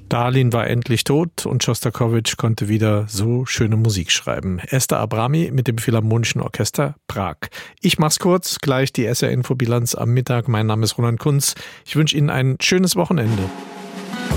Dahlin war endlich tot und Schostakowitsch konnte wieder so schöne Musik schreiben. Esther Abrami mit dem Philharmonischen Orchester Prag. Ich mach's kurz, gleich die SR-Info-Bilanz am Mittag. Mein Name ist Roland Kunz. Ich wünsche Ihnen ein schönes Wochenende.